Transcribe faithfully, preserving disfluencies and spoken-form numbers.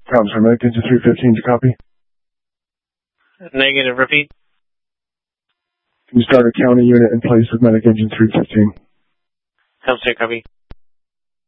Counselor, Medic Engine three fifteen, did you copy? Negative, repeat. Can you start a county unit in place of Medic Engine three fifteen? Counselor, copy.